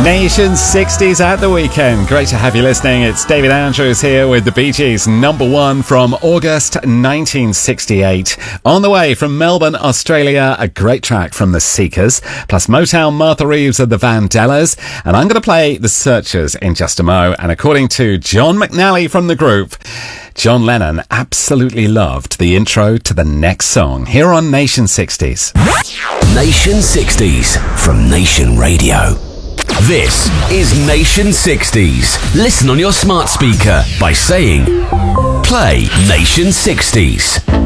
Nation 60s at the weekend. Great to have you listening. It's David Andrews here with the Bee Gees' number one from August 1968. On the way from Melbourne, Australia, a great track from The Seekers, plus Motown, Martha Reeves and the Vandellas. And I'm going to play The Searchers in just a mo. And according to John McNally from the group, John Lennon absolutely loved the intro to the next song here on Nation 60s. Nation 60s from Nation Radio. This is Nation 60s. Listen on your smart speaker by saying, play Nation 60s.